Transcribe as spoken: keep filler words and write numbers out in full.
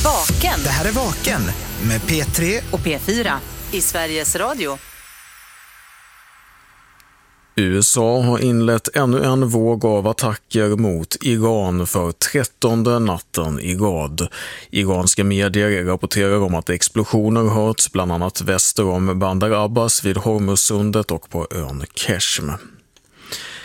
Vaken. Det här är Vaken med P tre och P fyra i Sveriges Radio. U S A har inlett ännu en våg av attacker mot Iran för trettonde natten i rad. Iranska medier rapporterar om att explosioner hörts bland annat väster om Bandar Abbas vid Hormuzsundet och på ön Keshm.